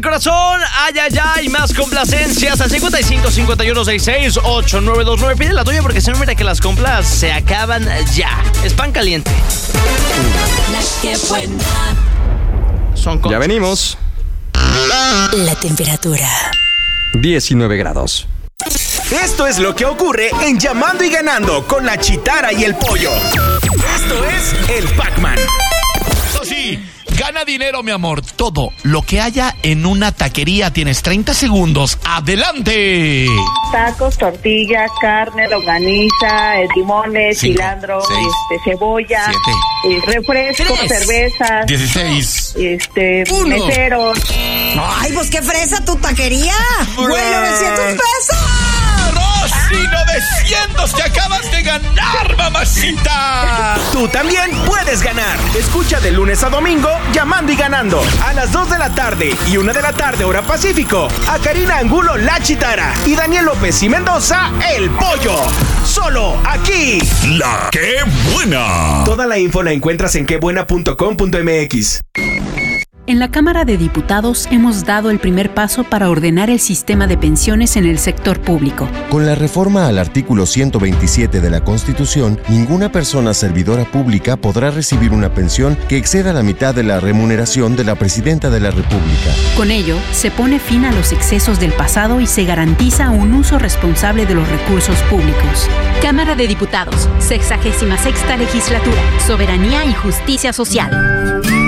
corazón. Ay, ay, ay, más complacencias al 55 51 66 8929. Pide la tuya porque se me mira que las compras se acaban ya. Es pan caliente. Son Ya venimos. La temperatura. 19 grados. Esto es lo que ocurre en Llamando y Ganando con la Chitara y el Pollo. Esto es el Pac-Man. Sí, gana dinero, mi amor. Todo lo que haya en una taquería. Tienes 30 segundos. ¡Adelante! Tacos, tortillas, carne, longaniza, limones, 5, cilantro, 6, cebolla, 7, refrescos, 3, cervezas, 16, 1, meseros. Ay, pues qué fresa tu taquería. Güey, 900 pesos. ¡Rosy, 900! ¡Te acabas de ganar, mamacita! Tú también puedes ganar. Escucha de lunes a domingo Llamando y Ganando a las 2 de la tarde y 1 de la tarde hora Pacífico. A Karina Angulo, la Chitara, y Daniel López y Mendoza, el Pollo. Solo aquí. La Qué Buena. Toda la info la encuentras en quebuena.com.mx. En la Cámara de Diputados hemos dado el primer paso para ordenar el sistema de pensiones en el sector público. Con la reforma al artículo 127 de la Constitución, ninguna persona servidora pública podrá recibir una pensión que exceda la mitad de la remuneración de la Presidenta de la República. Con ello, se pone fin a los excesos del pasado y se garantiza un uso responsable de los recursos públicos. Cámara de Diputados, 66ª Legislatura, Soberanía y Justicia Social.